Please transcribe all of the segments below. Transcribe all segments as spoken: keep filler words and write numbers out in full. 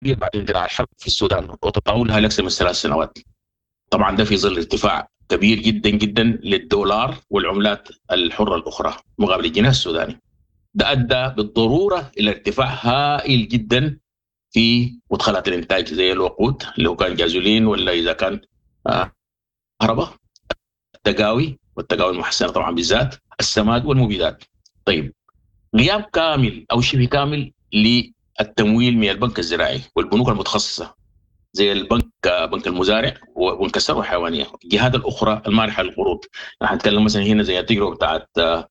بعد اندلاع الحرب في السودان وتطاولها لأكثر من ثلاث سنوات. طبعا ده في ظل ارتفاع كبير جدا جدا للدولار والعملات الحرة الأخرى مقابل الجنيه السوداني. ده أدى بالضرورة إلى ارتفاع هائل جدا في مدخلات الإنتاج زي الوقود اللي هو كان جازولين ولا إذا كان آه، كهرباء، التقاوي والتقاوي المحسنة طبعا بالذات، السماد والمبيدات. طيب، غياب كامل أو شبه كامل للتمويل من البنك الزراعي والبنوك المتخصصة زي البنك بنك المزارع وبنك الثروة الحيوانية، الجهات الأخرى المانحة للقروض. نحن نتكلم مثلا هنا زي التجربة بتاعت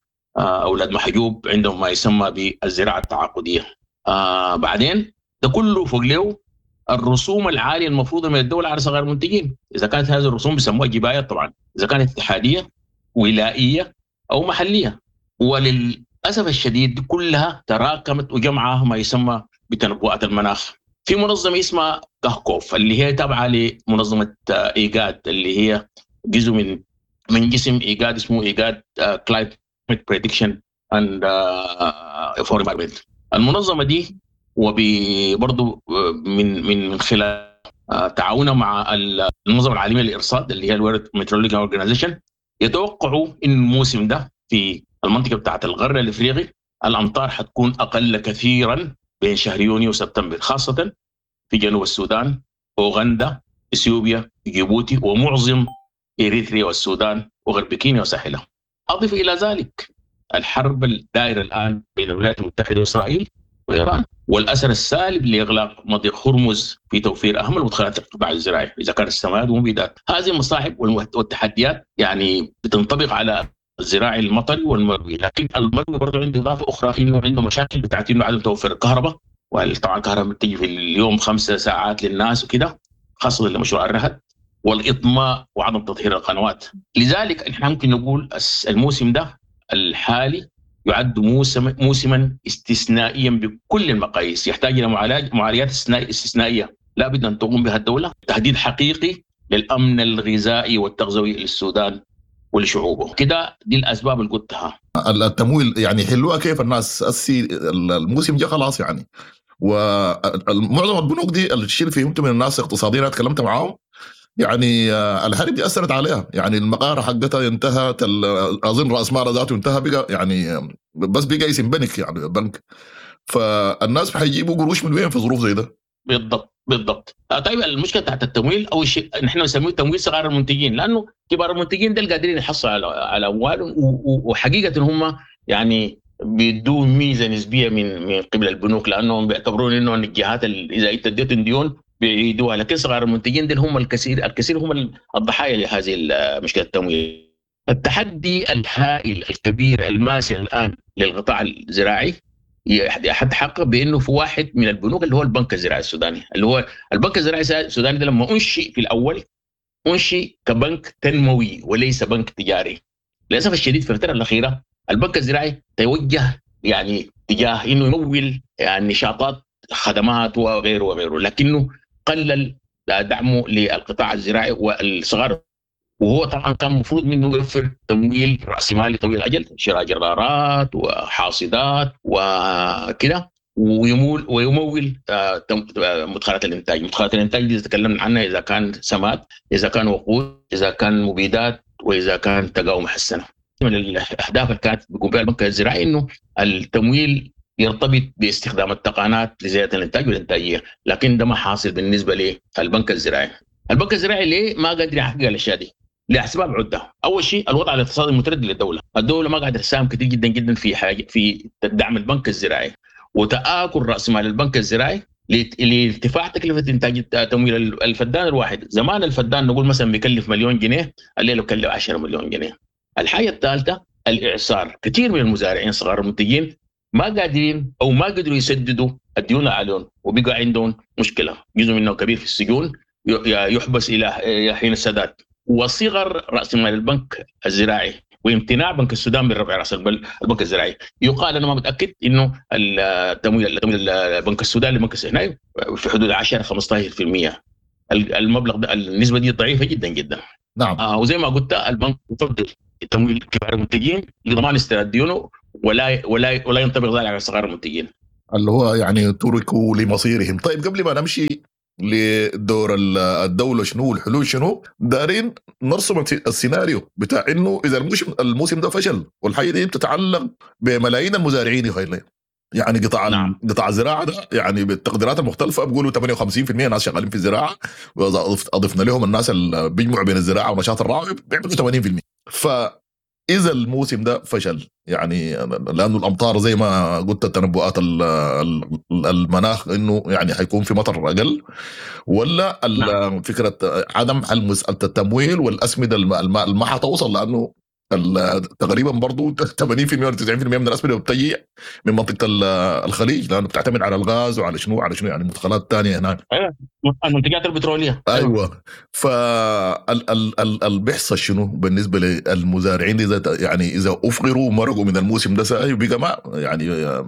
أولاد محجوب عندهم ما يسمى بالزراعة التعاقدية. آه بعدين ده كله فوق له الرسوم العالية المفروضة من الدولة على صغار المنتجين. إذا كانت هذه الرسوم بيسموها جبايات طبعا، إذا كانت اتحادية ولائية أو محلية. وللأسف الشديد كلها تراكمت وجمعها ما يسمى بتنبؤات المناخ في منظمة اسمها كهكوف اللي هي تابعة لمنظمة إيجاد اللي هي جزء من من جسم إيجاد اسمه إيجاد كلايمت بريدكشن اند فور انفايرمنت. المنظمة دي وبرضه من من من خلال تعاونها مع المنظمة العالمية للإرصاد اللي هي الورد ميترولوجي اورجانيزيشن يتوقعوا إن الموسم ده في المنطقة بتاعت الغرب الإفريقي الأمطار حتكون أقل كثيرا بين شهر يونيو وسبتمبر، خاصة في جنوب السودان، أوغندا، إثيوبيا، جيبوتي، ومعظم إريتريا والسودان وغرب كينيا وساحلها. أضف إلى ذلك الحرب الدائرة الآن بين الولايات المتحدة وإسرائيل وإيران والأثر السالب لإغلاق مضيق هرمز في توفير أهم المدخلات القطاع الزراعي إذا كان السماد والمبيدات. هذه المصاعب والتحديات يعني بتنطبق على الزراعي المطري والمروي، لكن المروي برضه عنده إضافة أخرى إنه عنده مشاكل بتاعت إنه عدم توفير الكهرباء، وطبعا الكهرباء بتيجي في اليوم خمسة ساعات للناس وكده، خاصة لمشروع الرهد والإطماء وعدم تطهير القنوات. لذلك نحن ممكن نقول الموسم ده الحالي يعد موسم موسما استثنائيا بكل المقاييس، يحتاج إلى معالجات استثنائية لا بد أن تقوم بها الدولة، تهديد حقيقي للأمن الغذائي والتغذوي للسودان ولشعوبه. كده دي الأسباب اللي قلتها. التمويل يعني حلوها كيف الناس أسي الموسم جاء خلاص يعني، ومعظم البنوك دي الشيء فيهم من الناس اقتصاديين اتكلمت معاهم يعني الحرب دي أثرت عليها، يعني المقارة حقتها انتهت، أظن رأس مال ذاته انتهى بقى يعني بس بقى اسم بنك يعني بنك، فالناس حيجيبوا قروش من وين في ظروف زي ده؟ بالضبط بالضبط. طيب المشكله بتاعت التمويل اول شيء نحن نسميه تمويل صغار المنتجين، لانه كبار المنتجين ده قادرين يحصلوا على على اموالهم، وحقيقه هم يعني بيدوا ميزه نسبيه من من قبل البنوك، لانهم بيعتبرون انه الجهات اذا انت اديتهم ديون بيعيدوها، لكن صغار المنتجين دول هم الكثير الكثير هم الضحايا لهذه مشكله التمويل. التحدي الهائل الكبير الماسي الان للقطاع الزراعي يتحقق بانه في واحد من البنوك اللي هو البنك الزراعي السوداني، اللي هو البنك الزراعي السوداني ده لما انشئ في الاول انشئ كبنك تنموي وليس بنك تجاري. للاسف الشديد في الفتره الاخيره البنك الزراعي توجه يعني تجاه انه يمول يعني نشاطات خدمات وغيره وغيره، لكنه قلل دعمه للقطاع الزراعي والصغار، وهو طبعا كان المفروض منه يوفر تمويل رأس مالي طويل الأجل، شراء جرارات وحاصدات وكده، ويمول ويمول مدخلات الإنتاج. مدخلات الإنتاج دي تكلمنا عنها إذا كان سماد، إذا كان وقود، إذا كان مبيدات، وإذا كان تقاوم محسنة. من الأهداف اللي كانت بيقوم بها البنك الزراعي إنه التمويل يرتبط باستخدام التقنيات لزيادة الإنتاج والإنتاجية، لكن ده ما حاصل بالنسبة للبنك الزراعي. البنك الزراعي ليه ما قادر يحقق الأشياء دي؟ لأسباب عدة. أول شيء الوضع الاقتصادي المتردد للدولة، الدولة ما قاعدة تساهم كثير جدا جدا في حاجة في دعم البنك الزراعي، وتآكل رأس مال البنك الزراعي لارتفاع تكلفة إنتاج تمويل الفدان الواحد. زمان الفدان نقول مثلا بيكلف مليون جنيه، الليلة بيكلف عشرة مليون جنيه. الحاجة الثالثة الإعصار، كثير من المزارعين صغار المنتجين ما قادرين أو ما قدروا يسددوا الديون عليهم، وبقى عندهم مشكلة، جزء منه كبير في السجون يحبس إلى حين السداد. وصغر رأس مال البنك الزراعي وامتناع بنك السودان من رفع رأس البنك الزراعي، يقال أنا ما متأكد إنه التمويل البنك السوداني للبنك السوداني في حدود عشرة خمسة عشر بالمئة. المبلغ ده النسبة دي ضعيفة جدا جدا. نعم. آه وزي ما قلت البنك يفضل تمويل كبار المنتجين لضمان استرداد ديونه، ولا ولا ولا ينطبق ذلك على صغار المنتجين. اللي هو يعني تركوا لمصيرهم. طيب قبل ما نمشي لدور الدولة شنو والحلول شنو، دارين نرسم السيناريو بتاع انه اذا الموسم الموسم ده فشل، والحاجة دي بتتعلق بملايين المزارعين يا خير. يعني قطاع نعم. قطاع الزراعه ده يعني بالتقديرات المختلفه بيقولوا ثمانية وخمسين بالمئة ناس شغالين في الزراعه، واذا اضفنا لهم الناس اللي بيجمعوا بين الزراعه ونشاط الراعي بيعملوا ثمانين بالمئة. فاذا الموسم ده فشل، يعني لانه الامطار زي ما قلت التنبؤات المناخ انه يعني حيكون في مطر اقل، ولا نعم. فكره عدم حل مساله التمويل والاسمده اللي ما حتوصل، لانه تقريبا برضو ثمانين بالمئة ولا تسعين بالمئة من الاسمده بتجي من منطقه الخليج، لانه بتعتمد على الغاز وعلى شنو على شنو يعني مدخلات ثانيه هناك. ايوه المنتجات البتروليه. ايوه. فال بيحصل شنو بالنسبه للمزارعين اذا يعني اذا افقروا مرقوا من الموسم ده ساي وبقى ما يعني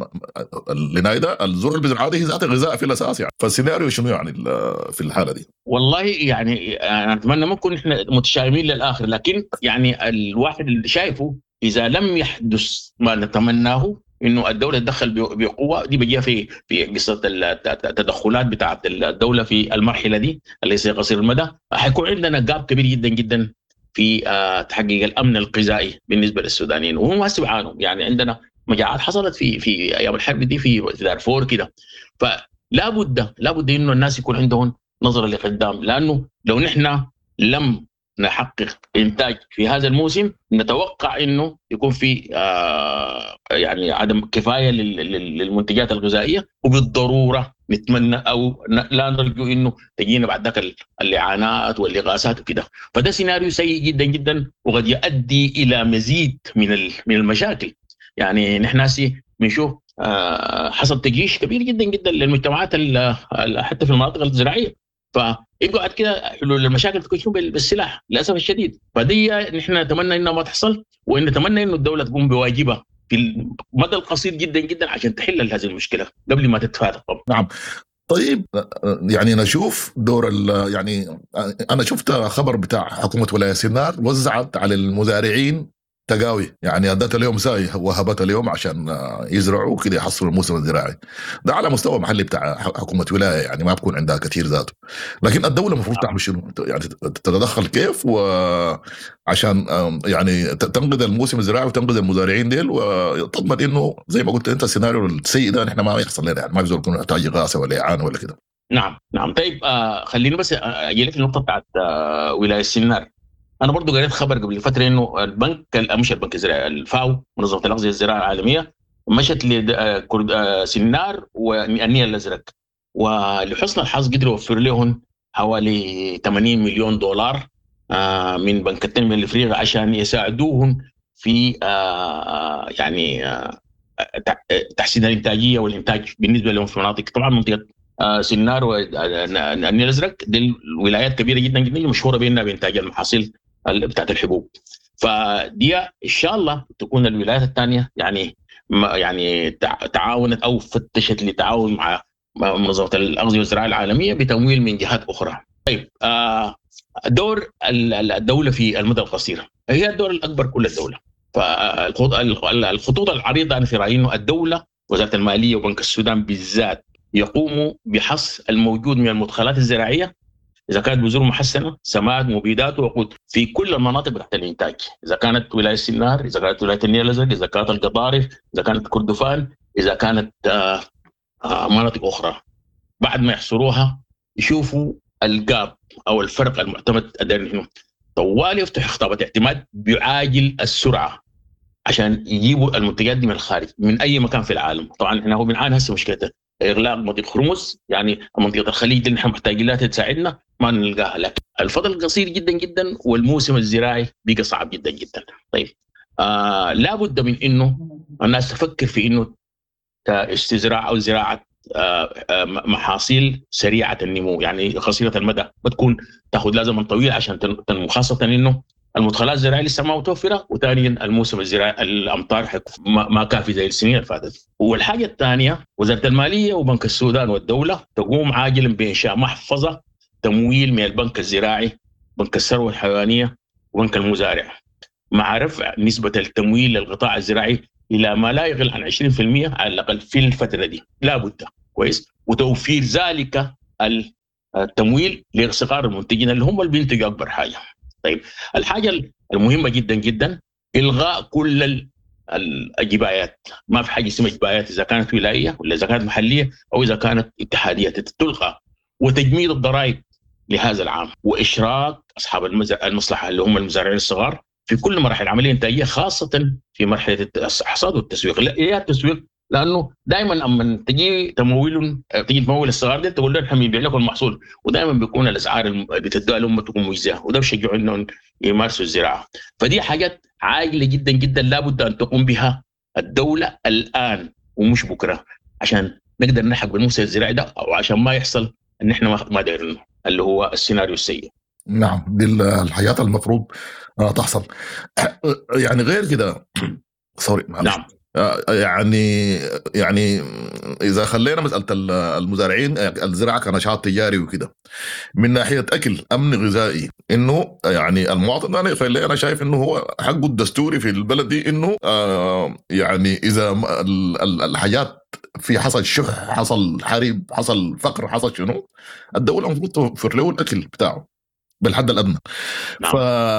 لنايدا الزرع البزراعه دي ذات غذاء في الاساس يعني. فالسيناريو شنو يعني في الحاله دي؟ والله يعني انا اتمنى ما نكون احنا متشائمين للاخر، لكن يعني الواحد اللي شايفه اذا لم يحدث ما نتمناه انه الدوله تدخل بقوه، دي بيجيها في في قصه التدخلات بتاعه الدوله في المرحله دي ليس قصير المدى، حيكون عندنا جاب كبير جدا جدا في تحقيق الامن الغذائي بالنسبه للسودانيين. وهم هسه بيعانوا، يعني عندنا مجاعات حصلت في في ايام الحرب دي في دارفور كده. فلا بد لا بد انه الناس يكون عندهم نظرة لقدام، لأنه لو نحن لم نحقق إنتاج في هذا الموسم نتوقع إنه يكون في آه يعني عدم كفاية للمنتجات الغذائية، وبالضرورة نتمنى أو لا نرجو إنه تجينا بعد ذلك الإعانات والإغاثات وكده. فده سيناريو سيء جدا جدا، وقد يؤدي إلى مزيد من من المشاكل. يعني نحن بنشوف آه حصل تجيش كبير جدا جدا للمجتمعات حتى في المناطق الزراعية، فيقعد كده حلول المشاكل تكون شنو بالسلاح للاسف الشديد. فدي نحن نتمنى انها ما تحصل، وان نتمنى انه الدوله تقوم بواجبها في المدى القصير جدا جدا عشان تحل هذه المشكله قبل ما تتفادى. نعم. طيب يعني نشوف دور يعني انا شفت خبر بتاع حكومه ولايه سينار وزعت على المزارعين تقاوي، يعني ادت اليوم ساي وهبت اليوم عشان يزرعوا كده يحصلوا الموسم الزراعي ده على مستوى محلي بتاع حكومه ولايه، يعني ما بكون عندها كثير ذاته. لكن الدوله المفروض تعمل شنو؟ يعني تتدخل كيف وعشان يعني تنقذ الموسم الزراعي وتنقذ المزارعين ديل، وتضمن انه زي ما قلت انت السيناريو السيء ده نحن ما يحصل لنا، يعني ما بيزول يكون يحتاج غاثه ولا اعانه ولا كده. نعم نعم. طيب آه خليني بس اجي لك النقطه بتاعت آه ولايه سينار. انا برضو قريت خبر قبل فتره انه البنك مش البنك الزراعي، الفاو منظمه الاغذيه الزراعيه العالميه مشت لسنار والنيل الازرق، ولحسن الحظ قدروا يوفر لهم حوالي ثمانين مليون دولار من بنك التنميه الافريقي عشان يساعدوهم في يعني تحسين الانتاجيه والانتاج بالنسبه لهم في مناطق. طبعا منطقه سنار والنيل الازرق دي الولايات كبيره جدا جدا مشهوره بانها بانتاج المحاصيل بتاعت الحبوب. فدي ان شاء الله تكون الولايات الثانيه يعني يعني تعاونت او فتشت لتعاون مع منظمه الاغذيه والزراعه العالميه بتمويل من جهات اخرى. طيب دور الدوله في المدى القصير هي الدور الاكبر كل الدوله. فالخطوط العريضه انا في رايي انه الدوله وزاره الماليه وبنك السودان بالذات يقوموا بحص الموجود من المدخلات الزراعيه، إذا كانت بذور محسنة، سماد، مبيدات، ووقود في كل المناطق تحت الإنتاج، إذا كانت ولاية سنار، إذا كانت ولاية النيل الأزرق، إذا كانت القطارف، إذا كانت كردفان، إذا كانت آآ آآ مناطق أخرى. بعد ما يحصروها يشوفوا الجاب أو الفرق المعتمد أدري طوال يفتح خطابة اعتماد بعاجل السرعة عشان يجيبوا المنتجات دي من الخارج من أي مكان في العالم. طبعا إحنا هو بنعاني هسه مشكلة إغلاق منطقة هرمز، يعني منطقة الخليج اللي نحن محتاجين لها تساعدنا ما نلقاها، لكن الفضل قصير جدا جدا والموسم الزراعي بقى صعب جدا جدا. طيب آه لابد من إنه الناس تفكر في إنه استزراع أو زراعة آه آه محاصيل سريعة النمو، يعني قصيرة المدى بتكون تأخذ لازم طويل عشان تنمو، خاصة إنه المدخلات الزراعية لسه ما متوفرة، وثانيا الموسم الزراعي الأمطار ما كافي زي السنين اللي فاتت. والحاجة الثانية وزارة المالية وبنك السودان والدولة تقوم عاجلا بإنشاء محفظة تمويل من البنك الزراعي، بنك الثروة الحيوانية وبنك المزارع، مع رفع نسبة التمويل للقطاع الزراعي الى ما لا يقل عن عشرين بالمئة على الاقل في الفتره دي لابد. كويس. وتوفير ذلك التمويل لصغار المنتجين اللي هم اللي بينتجوا اكبر حاجه. طيب الحاجه المهمه جدا جدا الغاء كل الجبايات. ما في حاجه اسمها جبايات اذا كانت ولايه ولا اذا كانت محليه او اذا كانت اتحاديه، تلغى. وتجميد الضرائب لهذا العام، واشراك اصحاب المصلحه اللي هم المزارعين الصغار في كل مراحل العمليه الانتاجيه، خاصه في مرحله الحصاد والتسويق. لا التسويق لانه دائما اما تجي تمويل تجي تمول الصغار دي تقول لهم احنا بنبيع لكم المحصول، ودائما بيكون الاسعار اللي بتدوها لهم تكون مجزيه، وده بيشجعوا انهم يمارسوا الزراعه. فدي حاجات عاجله جدا جدا لابد ان تقوم بها الدوله الان ومش بكره، عشان نقدر نلحق بالموسم الزراعي ده، او عشان ما يحصل ان احنا ما دايرينه اللي هو السيناريو السيء. نعم، دي الحياه المفروض تحصل. يعني غير كده سوري نعم يعني يعني اذا خلينا مساله المزارعين الزراعه كنشاط تجاري وكده من ناحيه اكل امن غذائي، انه يعني المواطن انا فاللي انا شايف انه هو حقه الدستوري في البلد دي انه آه يعني اذا الحاجات في حصل شح، حصل حرب، حصل فقر، حصل شنو، الدوله المفروض توفر له الاكل بتاعه بالحد الادنى. نعم. ف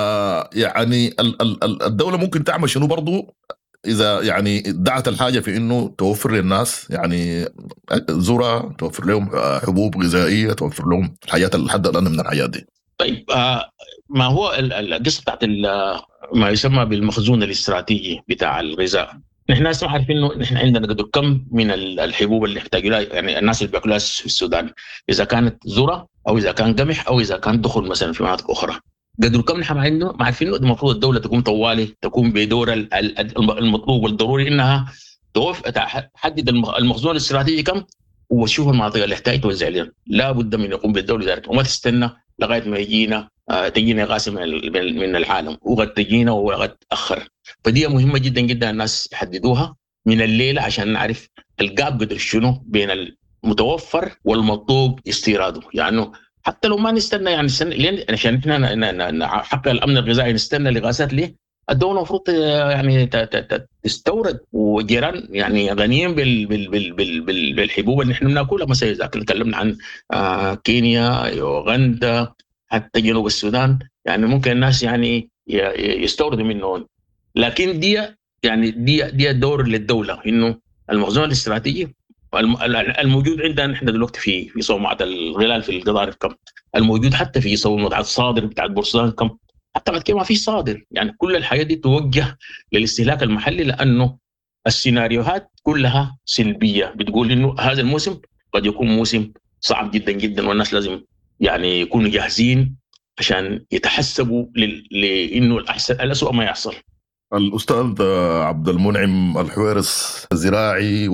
يعني الدوله ممكن تعمل شنو برضو إذا يعني دعت الحاجة في إنه توفر للناس يعني ذرة، توفر لهم حبوب غذائية، توفر لهم الحاجات الحد الأدنى من الحاجات دي. طيب آه ما هو القصة بتاعت ما يسمى بالمخزون الاستراتيجي بتاع الغذاء. نحن ناس عارفين إنه نحن عندنا قدر كم من الحبوب اللي يحتاجوا لها، يعني الناس اللي بياكلوها في السودان، إذا كانت ذرة أو إذا كان قمح أو إذا كان دخل مثلا في مناطق أخرى، قدر كم نحن عندنا ما عارفين إنه المفروض الدولة تقوم طوالي تقوم بدور المطلوب والضروري إنها تحدد المخزون الاستراتيجي كم وتشوف المناطق اللي يحتاج توزع لنا. لا بد من يقوم بالدولة ذلك، وما تستنى لغاية ما يجينا آه تجينا غاز من العالم، وقد تجينا وقد تأخر. فدي مهمة جدا جدا الناس يحددوها من الليلة عشان نعرف الجاب قدر شنو بين المتوفر والمطلوب استيراده. يعني حتى لو ما نستنى يعني نستنى عشان احنا نحقق الامن الغذائي نستنى لغازات ليه؟ الدوله المفروض يعني تستورد، وجيران يعني غنيين بال بال بال بال بالحبوب اللي احنا بناكلها. مثلا اذا تكلمنا عن آه كينيا، يوغندا، حتى جنوب السودان، يعني ممكن الناس يعني يستوردوا منهم. لكن دي يعني دي دي دور للدوله انه المخزون الاستراتيجي الموجود عندنا نحن دلوقتي في في صومعة الغلال في القضارف كم، الموجود حتى في صومعة الصادر بتاع البورسودان كم، حتى بعد كده ما في صادر. يعني كل الحاجات دي توجه للاستهلاك المحلي، لأنه السيناريوهات كلها سلبية بتقول إنه هذا الموسم قد يكون موسم صعب جدا جدا، والناس لازم يعني يكونوا جاهزين عشان يتحسبوا لإنه الأحسن الأسوأ ما يحصل. الأستاذ عبد المنعم الحويرس، الزراعي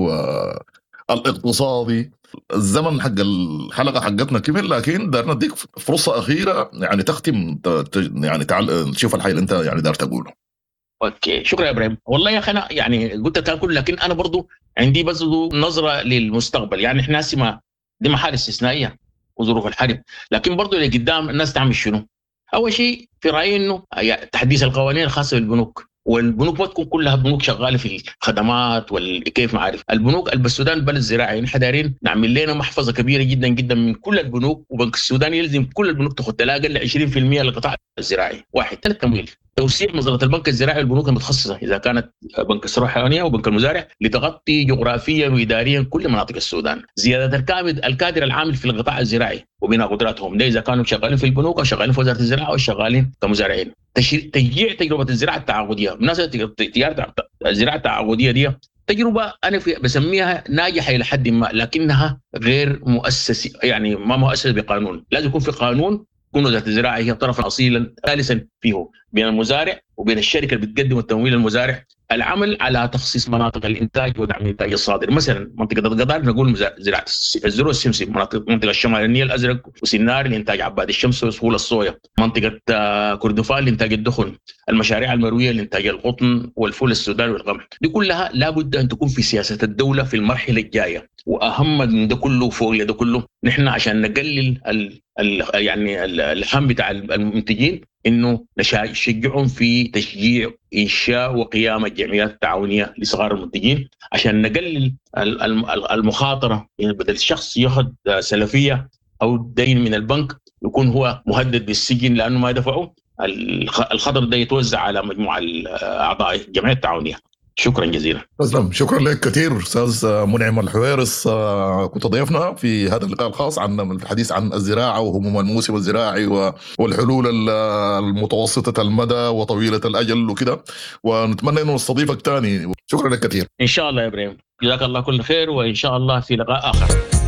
والاقتصادي، الزمن حق الحلقة حقتنا كبير، لكن دارنا نديك فرصة أخيرة يعني تختم يعني تعال تشوف الحي اللي أنت يعني دار تقوله. اوكي شكرا يا ابراهيم. والله يا اخي انا يعني قلت تاكل، لكن انا برضو عندي بس نظره للمستقبل. يعني احنا سما دي محال استثنائيه وظروف الحرب، لكن برضو اللي قدام الناس تعمل شنو؟ اول شيء في رايي انه تحديث القوانين الخاصه بالبنوك، والبنوك ما تكون كلها بنوك شغاله في الخدمات والكيف ما عارف. البنوك السودان بلد زراعي، نحن دايرين نعمل لنا محفظه كبيره جدا جدا من كل البنوك، وبنك السودان يلزم كل البنوك تاخذ لا اقل عشرين بالمئة للقطاع الزراعي. واحد ثلاث تمويل، توسيع نظره البنك الزراعي والبنوك المتخصصه اذا كانت بنك الثروه الحيوانيه وبنك المزارع لتغطي جغرافيا واداريا كل مناطق السودان. زياده الكادر الكادر العامل في القطاع الزراعي وبناء قدراتهم، ده اذا كانوا شغالين في البنوك او شغالين في وزاره الزراعه او شغالين كمزارعين. تشجيع تجربه الزراعه التعاقديه. مناسبه الزراعه التعاقديه دي تجربه انا بسميها ناجحه الى حد ما، لكنها غير مؤسسه، يعني ما مؤسسه بقانون. لازم يكون في قانون، تكون وزاره الزراعه هي طرفا اصيلا ثالثا فيه بين المزارع وبين الشركه اللي بتقدم التمويل للمزارع، العمل على تخصيص مناطق الانتاج ودعم الانتاج الصادر. مثلا منطقه القضارف نقول زراعه الزرع السمسم، منطقه الشمال النيل الازرق وسنار لانتاج عباد الشمس وسهول الصويا، منطقه كردفان لانتاج الدخن، المشاريع المرويه لانتاج القطن والفول السوداني والقمح. دي كلها لابد ان تكون في سياسه الدوله في المرحله الجايه. واهم من ده كله فوق ده كله نحن عشان نقلل يعني الهم بتاع المنتجين انه نشجعهم في تشجيع انشاء وقيام الجمعيات التعاونيه لصغار المنتجين عشان نقلل المخاطره، يعني بدل الشخص ياخذ سلفيه او دين من البنك يكون هو مهدد بالسجن لانه ما دفعه، الخطر ده يتوزع على مجموعه اعضاء الجمعيه التعاونيه. شكرا جزيلا. تسلم، شكرا لك كثير استاذ منعم الحويرس. كنت ضيفنا في هذا اللقاء الخاص عن الحديث عن الزراعه وهموم الموسم الزراعي والحلول المتوسطه المدى وطويله الاجل وكده، ونتمنى انه نستضيفك ثاني. شكرا لك كثير. ان شاء الله يا ابراهيم، جزاك الله كل خير، وان شاء الله في لقاء اخر.